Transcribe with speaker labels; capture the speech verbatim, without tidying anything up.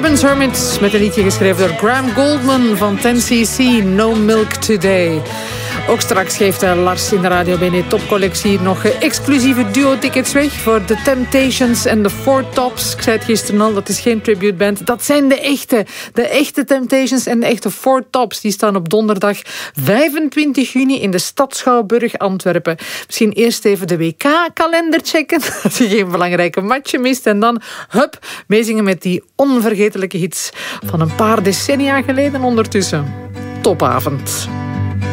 Speaker 1: Urban Hermits met een liedje geschreven door Graham Goldman van ten C C, No Milk Today. Ook straks geeft Lars in de Radio B N Topcollectie nog exclusieve duo-tickets weg voor The Temptations en The Four Tops. Ik zei het gisteren al, dat is geen tributeband. Dat zijn de echte. De echte Temptations en de echte Four Tops. Die staan op donderdag vijfentwintig juni in de Stad Schouwburg Antwerpen. Misschien eerst even de W K-kalender checken, als je geen belangrijke matchen mist. En dan, hup, meezingen met die onvergetelijke hits van een paar decennia geleden ondertussen. Topavond.